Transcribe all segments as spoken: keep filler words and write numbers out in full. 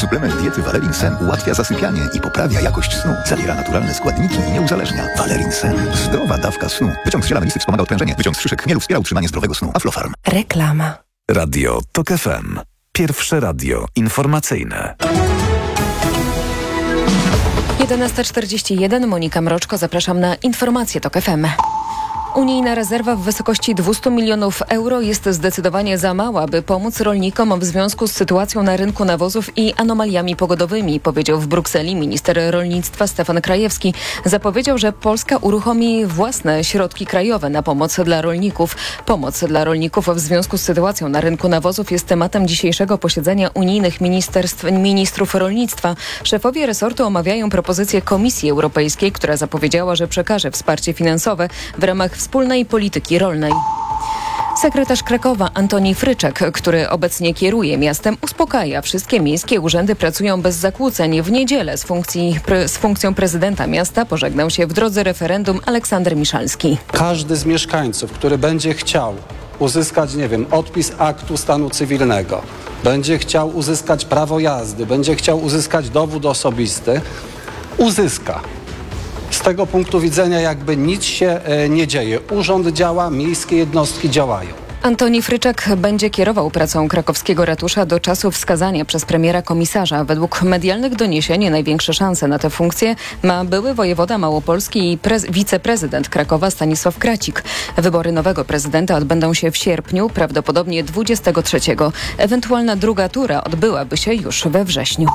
Suplement diety Valerin Sen ułatwia zasypianie i poprawia jakość snu. Zawiera naturalne składniki i nie uzależnia. Valerin Sen. Zdrowa dawka snu. Wyciąg z ziela melisy wspomaga odprężenie. Wyciąg z szyszek chmielu wspiera utrzymanie zdrowego snu. Aflofarm. Reklama. Radio TOK F M. Pierwsze radio informacyjne. jedenasta czterdzieści jeden. Monika Mroczko. Zapraszam na informacje TOK F M. Unijna rezerwa w wysokości dwieście milionów euro jest zdecydowanie za mała, by pomóc rolnikom w związku z sytuacją na rynku nawozów i anomaliami pogodowymi, powiedział w Brukseli minister rolnictwa Stefan Krajewski. Zapowiedział, że Polska uruchomi własne środki krajowe na pomoc dla rolników. Pomoc dla rolników w związku z sytuacją na rynku nawozów jest tematem dzisiejszego posiedzenia unijnych ministerstw, ministrów rolnictwa. Szefowie resortu omawiają propozycję Komisji Europejskiej, która zapowiedziała, że przekaże wsparcie finansowe w ramach wspólnej polityki rolnej. Sekretarz Krakowa Antoni Fryczek, który obecnie kieruje miastem, uspokaja. Wszystkie miejskie urzędy pracują bez zakłóceń. W niedzielę z, funkcji, pre, z funkcją prezydenta miasta pożegnał się w drodze referendum Aleksander Miszalski. Każdy z mieszkańców, który będzie chciał uzyskać, nie wiem, odpis aktu stanu cywilnego, będzie chciał uzyskać prawo jazdy, będzie chciał uzyskać dowód osobisty, uzyska. Z tego punktu widzenia jakby nic się e, nie dzieje. Urząd działa, miejskie jednostki działają. Antoni Fryczek będzie kierował pracą krakowskiego ratusza do czasu wskazania przez premiera komisarza. Według medialnych doniesień największe szanse na tę funkcję ma były wojewoda małopolski i prez- wiceprezydent Krakowa Stanisław Kracik. Wybory nowego prezydenta odbędą się w sierpniu, prawdopodobnie dwudziestego trzeciego. Ewentualna druga tura odbyłaby się już we wrześniu.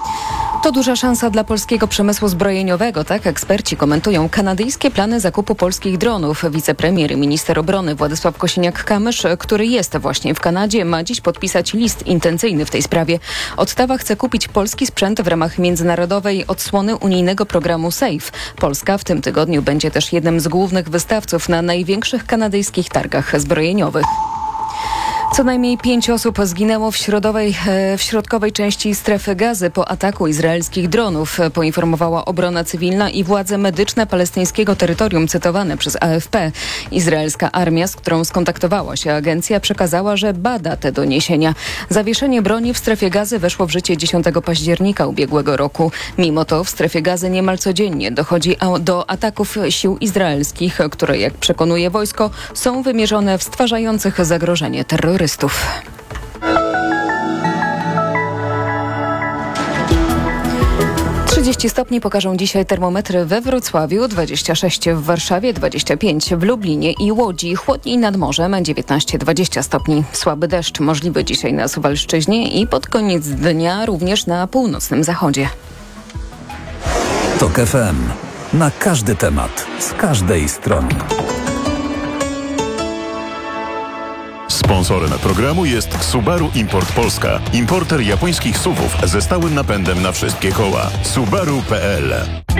To duża szansa dla polskiego przemysłu zbrojeniowego, tak eksperci komentują kanadyjskie plany zakupu polskich dronów. Wicepremier i minister obrony Władysław Kosiniak-Kamysz, który jest właśnie w Kanadzie, ma dziś podpisać list intencyjny w tej sprawie. Ottawa chce kupić polski sprzęt w ramach międzynarodowej odsłony unijnego programu SAFE. Polska w tym tygodniu będzie też jednym z głównych wystawców na największych kanadyjskich targach zbrojeniowych. Co najmniej pięć osób zginęło w, środowej, w środkowej części strefy Gazy po ataku izraelskich dronów, poinformowała obrona cywilna i władze medyczne palestyńskiego terytorium cytowane przez A F P. Izraelska armia, z którą skontaktowała się agencja, przekazała, że bada te doniesienia. Zawieszenie broni w strefie Gazy weszło w życie dziesiątego października ubiegłego roku. Mimo to w strefie Gazy niemal codziennie dochodzi do ataków sił izraelskich, które, jak przekonuje wojsko, są wymierzone w stwarzających zagrożenie terrorystów. trzydzieści stopni pokażą dzisiaj termometry we Wrocławiu, dwadzieścia sześć w Warszawie, dwadzieścia pięć w Lublinie i Łodzi, chłodniej nad morzem, dziewiętnaście dwadzieścia stopni. Słaby deszcz możliwy dzisiaj na Suwalszczyźnie i pod koniec dnia również na północnym zachodzie. TOK F M. Na każdy temat, z każdej strony. Sponsorem programu jest Subaru Import Polska. Importer japońskich S U V-ów ze stałym napędem na wszystkie koła. Subaru kropka p l.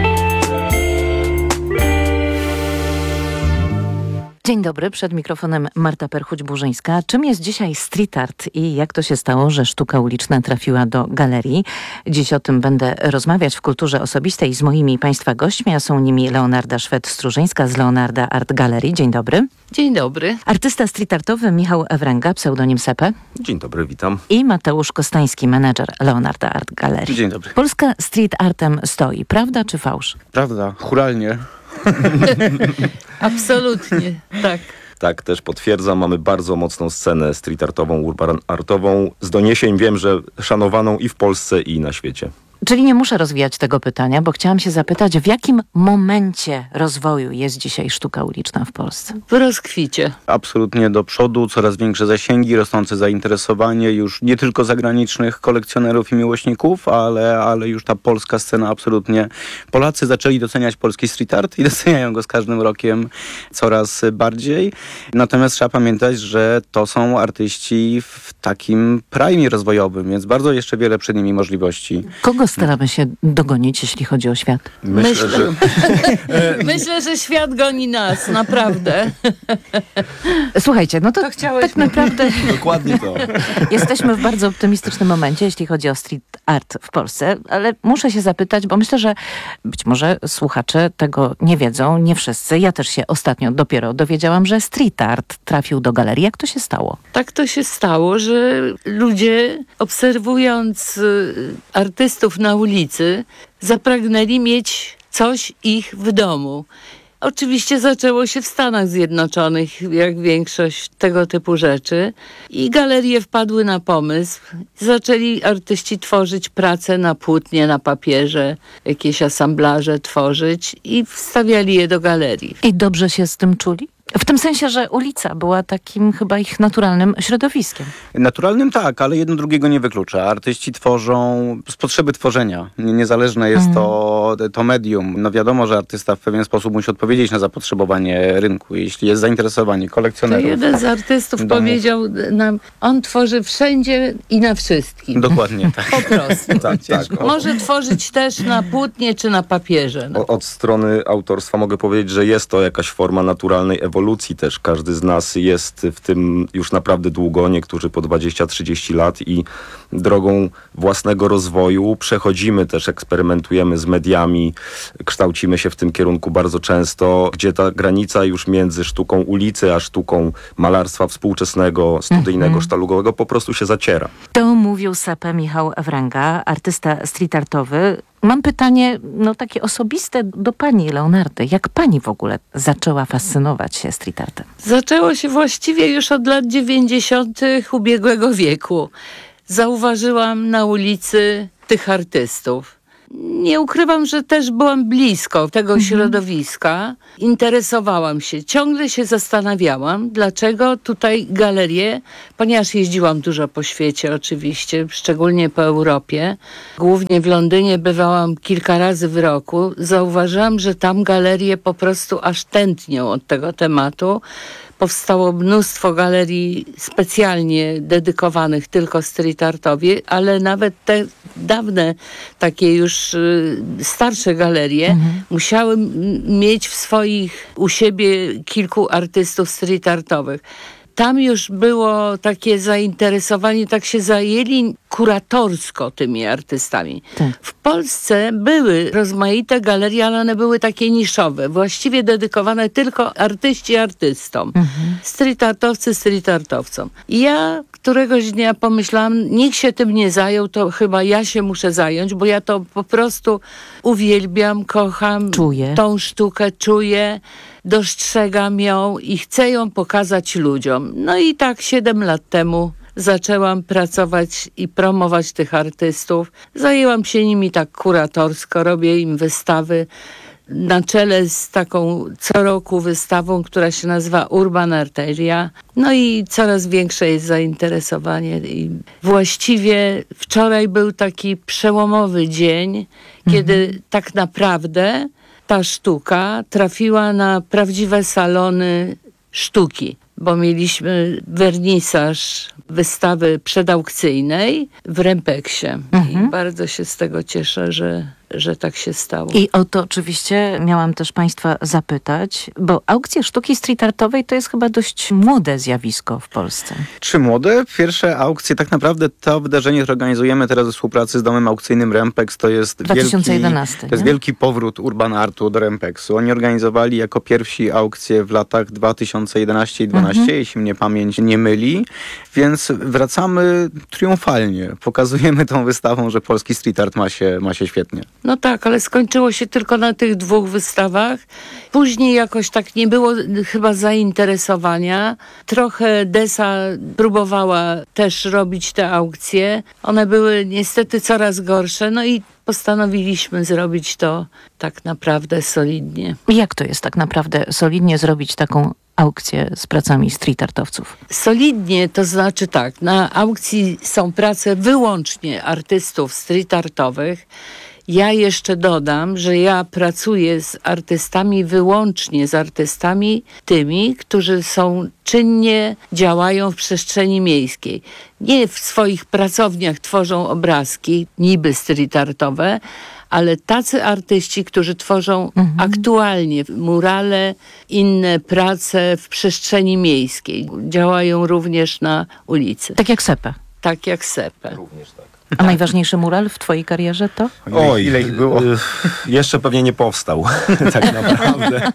Dzień dobry, przed mikrofonem Marta Perchuć-Burzyńska. Czym jest dzisiaj street art i jak to się stało, że sztuka uliczna trafiła do galerii? Dziś o tym będę rozmawiać w Kulturze Osobistej z moimi Państwa gośćmi, a są nimi Leonarda Szwed-Strużyńska z Leonarda Art Gallery. Dzień dobry. Dzień dobry. Artysta street artowy Michał Ewręga, pseudonim Sepe. Dzień dobry, witam. I Mateusz Kostański, menedżer Leonarda Art Gallery. Dzień dobry. Polska street artem stoi, prawda czy fałsz? Prawda, churalnie. Absolutnie, tak. Tak, też potwierdzam. Mamy bardzo mocną scenę street artową, urban artową. Z doniesień wiem, że szanowaną i w Polsce, i na świecie. Czyli nie muszę rozwijać tego pytania, bo chciałam się zapytać, w jakim momencie rozwoju jest dzisiaj sztuka uliczna w Polsce? W rozkwicie. Absolutnie do przodu, coraz większe zasięgi, rosnące zainteresowanie już nie tylko zagranicznych kolekcjonerów i miłośników, ale, ale już ta polska scena absolutnie. Polacy zaczęli doceniać polski street art i doceniają go z każdym rokiem coraz bardziej. Natomiast trzeba pamiętać, że to są artyści w takim prime rozwojowym, więc bardzo jeszcze wiele przed nimi możliwości. Kogo staramy się dogonić, jeśli chodzi o świat? Myślę, że... Myślę, że świat goni nas, naprawdę. Słuchajcie, no to, To chciałeś tak naprawdę Dokładnie to. jesteśmy w bardzo optymistycznym momencie, jeśli chodzi o street art w Polsce, ale muszę się zapytać, bo myślę, że być może słuchacze tego nie wiedzą, nie wszyscy. Ja też się ostatnio dopiero dowiedziałam, że street art trafił do galerii. Jak to się stało? Tak to się stało, że ludzie obserwując y, artystów na ulicy zapragnęli mieć coś ich w domu. Oczywiście zaczęło się w Stanach Zjednoczonych, jak większość tego typu rzeczy. I galerie wpadły na pomysł. Zaczęli artyści tworzyć prace na płótnie, na papierze, jakieś asamblaże tworzyć i wstawiali je do galerii. I dobrze się z tym czuli? W tym sensie, że ulica była takim chyba ich naturalnym środowiskiem. Naturalnym tak, ale jedno drugiego nie wyklucza. Artyści tworzą z potrzeby tworzenia. Niezależne jest mm. to, to medium. No wiadomo, że artysta w pewien sposób musi odpowiedzieć na zapotrzebowanie rynku. Jeśli jest zainteresowanie kolekcjonerów. To jeden z artystów domów. powiedział nam, on tworzy wszędzie i na wszystkim. Dokładnie tak. Po prostu. Tak, tak. Może tworzyć też na płótnie czy na papierze. No. O, od strony autorstwa mogę powiedzieć, że jest to jakaś forma naturalnej ewolucji też. Każdy z nas jest w tym już naprawdę długo, niektórzy po dwadzieścia trzydzieści lat i drogą własnego rozwoju przechodzimy też, eksperymentujemy z mediami, kształcimy się w tym kierunku bardzo często, gdzie ta granica już między sztuką ulicy, a sztuką malarstwa współczesnego, studyjnego, mm-hmm. sztalugowego po prostu się zaciera. To mówił Sapę Michał Wręga, artysta street artowy. Mam pytanie, no takie osobiste do pani Leonardy. Jak pani w ogóle zaczęła fascynować się street artem? Zaczęło się właściwie już od lat dziewięćdziesiątych ubiegłego wieku. Zauważyłam na ulicy tych artystów. Nie ukrywam, że też byłam blisko tego mhm. środowiska. Interesowałam się, ciągle się zastanawiałam, dlaczego tutaj galerie, ponieważ jeździłam dużo po świecie oczywiście, szczególnie po Europie, głównie w Londynie bywałam kilka razy w roku, zauważyłam, że tam galerie po prostu aż tętnią od tego tematu. Powstało mnóstwo galerii specjalnie dedykowanych tylko street artowi, ale nawet te dawne, takie już y, starsze galerie mhm. musiały m- mieć w swoich, u siebie kilku artystów street artowych. Tam już było takie zainteresowanie, tak się zajęli kuratorsko tymi artystami. Tak. W Polsce były rozmaite galerie, ale one były takie niszowe, właściwie dedykowane tylko artyści artystom. Mhm. Street artowcy street artowcom. I ja któregoś dnia pomyślałam, nikt się tym nie zajął, to chyba ja się muszę zająć, bo ja to po prostu uwielbiam, kocham czuję. tą sztukę, czuję, dostrzegam ją i chcę ją pokazać ludziom. No i tak siedem lat temu zaczęłam pracować i promować tych artystów. Zajęłam się nimi tak kuratorsko, robię im wystawy na czele z taką co roku wystawą, która się nazywa Urban Arteria. No i coraz większe jest zainteresowanie. I właściwie wczoraj był taki przełomowy dzień, mhm. kiedy tak naprawdę ta sztuka trafiła na prawdziwe salony sztuki, bo mieliśmy wernisaż wystawy przedaukcyjnej w Rempeksie. Mhm. I bardzo się z tego cieszę, że, że tak się stało. I o to oczywiście miałam też państwa zapytać, bo aukcje sztuki street artowej to jest chyba dość młode zjawisko w Polsce. Czy młode? Pierwsze aukcje, tak naprawdę to wydarzenie, które organizujemy teraz we współpracy z domem aukcyjnym Rempex, to jest dwa tysiące jedenasty, wielki, to jest wielki powrót Urban Artu do Rempexu. Oni organizowali jako pierwsi aukcje w latach dwa tysiące jedenaście i dwa tysiące dwanaście, mhm. jeśli mnie pamięć nie myli, więc wracamy triumfalnie. Pokazujemy tą wystawą, że polski street art ma się, ma się świetnie. No tak, ale skończyło się tylko na tych dwóch wystawach. Później jakoś tak nie było chyba zainteresowania. Trochę Desa próbowała też robić te aukcje. One były niestety coraz gorsze, no i postanowiliśmy zrobić to tak naprawdę solidnie. Jak to jest tak naprawdę solidnie zrobić taką aukcję z pracami street artowców? Solidnie to znaczy tak, na aukcji są prace wyłącznie artystów street artowych Ja jeszcze dodam, że ja pracuję z artystami wyłącznie z artystami tymi, którzy są czynnie działają w przestrzeni miejskiej. Nie w swoich pracowniach tworzą obrazki, niby street artowe, ale tacy artyści, którzy tworzą mhm. aktualnie murale, inne prace w przestrzeni miejskiej. Działają również na ulicy. Tak jak Sepe. Tak jak Sepe. Również tak. A tak. Najważniejszy mural w twojej karierze to? Oj, ile ich było? Y, jeszcze pewnie nie powstał, tak naprawdę.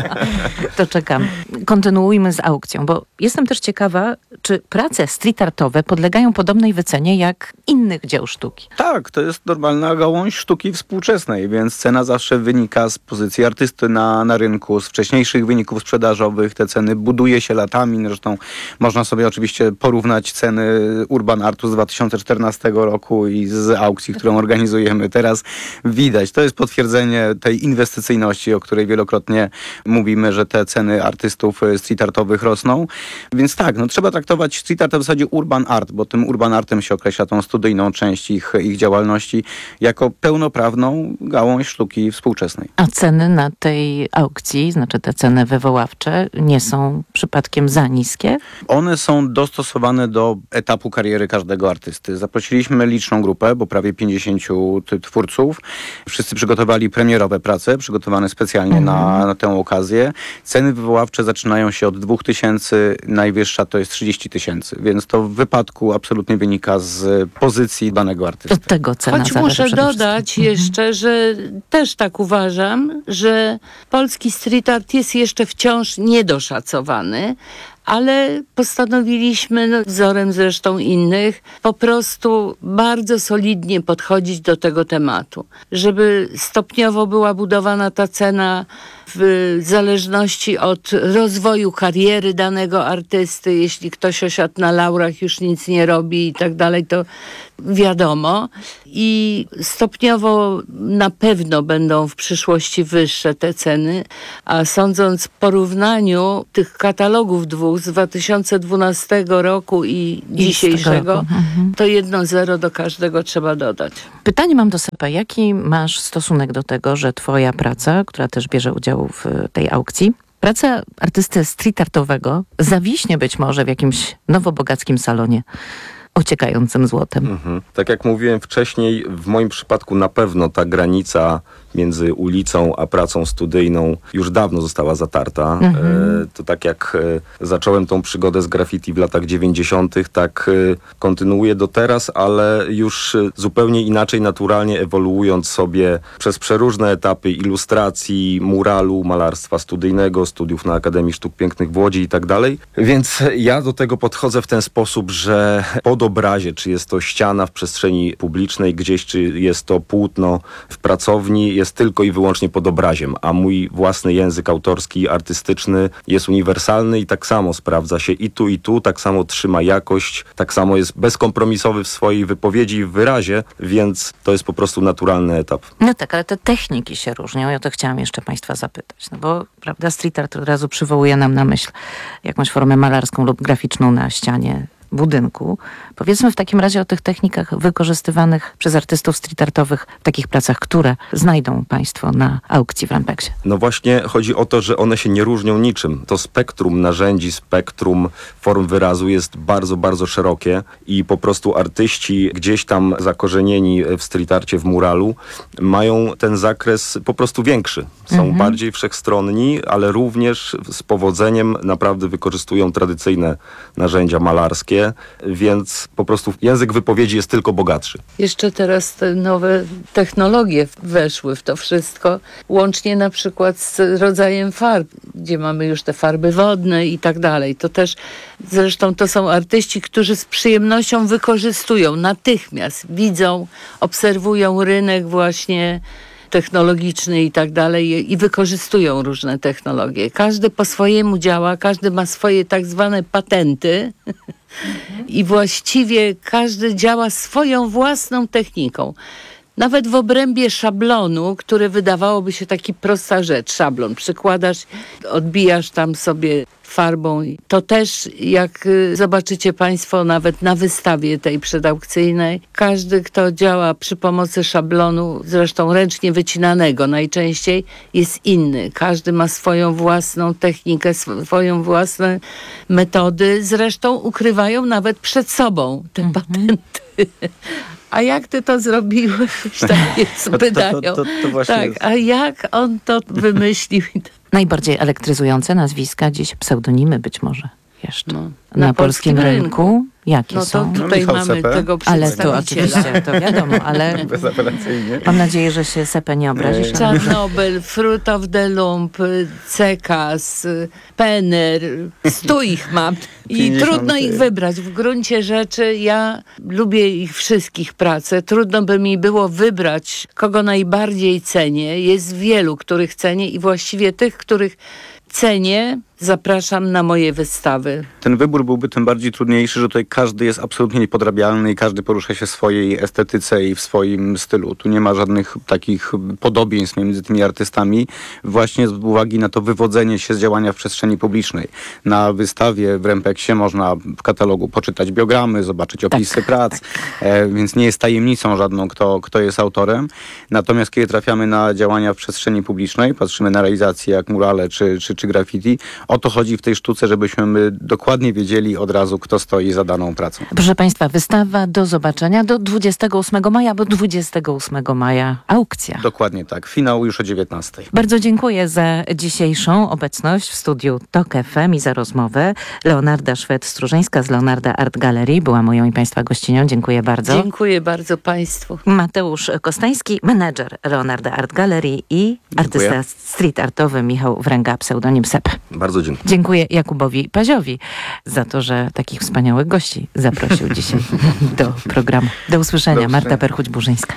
To czekam. Kontynuujmy z aukcją, bo jestem też ciekawa, czy prace street artowe podlegają podobnej wycenie jak innych dzieł sztuki? Tak, to jest normalna gałąź sztuki współczesnej, więc cena zawsze wynika z pozycji artysty na, na rynku, z wcześniejszych wyników sprzedażowych. Te ceny buduje się latami. Zresztą można sobie oczywiście porównać ceny Urban Artu z dwa tysiące czternastego roku i z aukcji, którą organizujemy teraz. Widać, to jest potwierdzenie tej inwestycyjności, o której wielokrotnie mówimy, że te ceny artystów street artowych rosną. Więc tak, no trzeba traktować street art w zasadzie urban art, bo tym urban artem się określa tą studyjną część ich, ich działalności, jako pełnoprawną gałąź sztuki współczesnej. A ceny na tej aukcji, znaczy te ceny wywoławcze, nie są przypadkiem za niskie? One są dostosowane do etapu kariery każdego artysty. Zaprosiliśmy liczną grupę, bo prawie pięćdziesięciu twórców. Wszyscy przygotowali premierowe prace, przygotowane specjalnie mhm. na, na tę okazję. Ceny wywoławcze zaczynają się od dwóch tysięcy, najwyższa to jest trzydzieści tysięcy, więc to w wypadku absolutnie wynika z pozycji danego artysty. Od tego cena Choć muszę dodać jeszcze, mhm. że też tak uważam, że polski street art jest jeszcze wciąż niedoszacowany, ale postanowiliśmy, no, wzorem zresztą innych, po prostu bardzo solidnie podchodzić do tego tematu, żeby stopniowo była budowana ta cena w zależności od rozwoju kariery danego artysty. Jeśli ktoś osiadł na laurach, już nic nie robi i tak dalej, to wiadomo. I stopniowo na pewno będą w przyszłości wyższe te ceny, a sądząc w porównaniu tych katalogów dwóch z dwa tysiące dwunastego roku i, I dzisiejszego, roku. Mhm. to jedno zero do każdego trzeba dodać. Pytanie mam do Sepe. Jaki masz stosunek do tego, że twoja praca, która też bierze udział w tej aukcji, praca artysty street artowego zawiśnie być może w jakimś nowobogackim salonie ociekającym złotem? Mhm. Tak jak mówiłem wcześniej, w moim przypadku na pewno ta granica między ulicą a pracą studyjną już dawno została zatarta. Mhm. E, to tak jak e, zacząłem tą przygodę z graffiti w latach dziewięćdziesiątych, tak e, kontynuuję do teraz, ale już e, zupełnie inaczej, naturalnie ewoluując sobie przez przeróżne etapy ilustracji, muralu, malarstwa studyjnego, studiów na Akademii Sztuk Pięknych w Łodzi i tak dalej. Więc ja do tego podchodzę w ten sposób, że pod obrazie, czy jest to ściana w przestrzeni publicznej gdzieś, czy jest to płótno w pracowni, jest tylko i wyłącznie pod obraziem, a mój własny język autorski, artystyczny jest uniwersalny i tak samo sprawdza się i tu, i tu, tak samo trzyma jakość, tak samo jest bezkompromisowy w swojej wypowiedzi i w wyrazie, więc to jest po prostu naturalny etap. No tak, ale te techniki się różnią. Ja to chciałam jeszcze Państwa zapytać, no bo prawda, street art od razu przywołuje nam na myśl jakąś formę malarską lub graficzną na ścianie budynku. Powiedzmy w takim razie o tych technikach wykorzystywanych przez artystów street artowych w takich pracach, które znajdą Państwo na aukcji w Rampexie. No właśnie chodzi o to, że one się nie różnią niczym. To spektrum narzędzi, spektrum form wyrazu jest bardzo, bardzo szerokie i po prostu artyści gdzieś tam zakorzenieni w street arcie, w muralu mają ten zakres po prostu większy. Są mhm. bardziej wszechstronni, ale również z powodzeniem naprawdę wykorzystują tradycyjne narzędzia malarskie, więc po prostu język wypowiedzi jest tylko bogatszy. Jeszcze teraz te nowe technologie weszły w to wszystko, łącznie na przykład z rodzajem farb, gdzie mamy już te farby wodne i tak dalej. To też, zresztą to są artyści, którzy z przyjemnością wykorzystują natychmiast, widzą, obserwują rynek właśnie technologiczny i tak dalej i wykorzystują różne technologie. Każdy po swojemu działa, każdy ma swoje tak zwane patenty i właściwie każdy działa swoją własną techniką. Nawet w obrębie szablonu, który wydawałoby się taki prosta rzecz, szablon, przykładasz, odbijasz tam sobie farbą. To też, jak zobaczycie Państwo nawet na wystawie tej przedaukcyjnej, każdy, kto działa przy pomocy szablonu, zresztą ręcznie wycinanego najczęściej, jest inny. Każdy ma swoją własną technikę, swoją własne metody. Zresztą ukrywają nawet przed sobą te mhm. patenty. A jak ty to zrobiłeś? Takie pytają. To, to, to, to właśnie tak, jest. A jak on to wymyślił? Najbardziej elektryzujące nazwiska, dziś, pseudonimy być może jeszcze. No, na, na polskim, polskim rynku. rynku. Jakie no to są? tutaj no, mamy Sepę. tego Ale przedstawiciela. to oczywiście, to wiadomo, ale mam nadzieję, że się Sepę nie obrazisz. Czarnobyl, Fruit of the Loom, Cekas, Penner, stu ich mam i trudno ich wybrać. W gruncie rzeczy ja lubię ich wszystkich pracę. Trudno by mi było wybrać, kogo najbardziej cenię. Jest wielu, których cenię i właściwie tych, których cenię, zapraszam na moje wystawy. Ten wybór byłby tym bardziej trudniejszy, że tutaj każdy jest absolutnie niepodrabialny i każdy porusza się w swojej estetyce i w swoim stylu. Tu nie ma żadnych takich podobieństw między tymi artystami, właśnie z uwagi na to wywodzenie się z działania w przestrzeni publicznej. Na wystawie w Rempeksie można w katalogu poczytać biogramy, zobaczyć opisy tak, prac, tak. E, więc nie jest tajemnicą żadną, kto, kto jest autorem. Natomiast kiedy trafiamy na działania w przestrzeni publicznej, patrzymy na realizacje jak murale czy, czy, czy graffiti, o to chodzi w tej sztuce, żebyśmy my dokładnie wiedzieli od razu, kto stoi za daną pracą. Proszę Państwa, wystawa do zobaczenia do dwudziestego ósmego maja, bo dwudziestego ósmego maja aukcja. Dokładnie tak. Finał już o dziewiętnastej. Bardzo dziękuję za dzisiejszą obecność w studiu Tok F M i za rozmowę. Leonarda Szwed-Strużyńska z Leonarda Art Gallery była moją i Państwa gościnią. Dziękuję bardzo. Dziękuję bardzo Państwu. Mateusz Kostański, menedżer Leonarda Art Gallery i dziękuję. Artysta street artowy Michał Wręga, pseudonim Sep. Bardzo dziękuję. Dziękuję Jakubowi Paziowi za to, że takich wspaniałych gości zaprosił dzisiaj do programu. Do usłyszenia. Do Marta Perchuć-Burzyńska.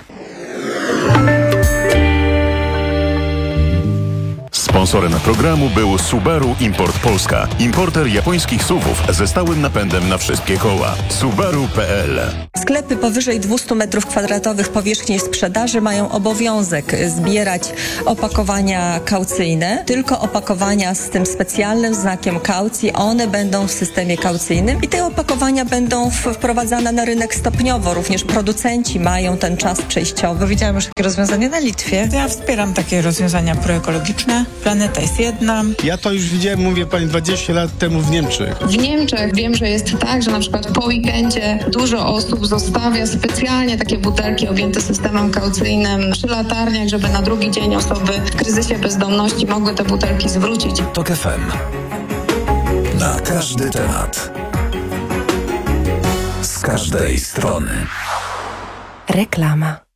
Sponsorem programu był Subaru Import Polska. Importer japońskich suwów ze stałym napędem na wszystkie koła. Subaru kropka p l. Sklepy powyżej dwieście metrów kwadratowych powierzchni sprzedaży mają obowiązek zbierać opakowania kaucyjne. Tylko opakowania z tym specjalnym znakiem kaucji, one będą w systemie kaucyjnym i te opakowania będą wprowadzane na rynek stopniowo. Również producenci mają ten czas przejściowy. Widziałam już takie rozwiązanie na Litwie. Ja wspieram takie rozwiązania proekologiczne. Planeta jest jedna. Ja to już widziałem, mówię pani, dwadzieścia lat temu w Niemczech. W Niemczech wiem, że jest tak, że na przykład po weekendzie dużo osób zostawia specjalnie takie butelki objęte systemem kaucyjnym przy latarniach, żeby na drugi dzień osoby w kryzysie bezdomności mogły te butelki zwrócić. Tok F M. Na każdy temat. Z każdej strony. Reklama.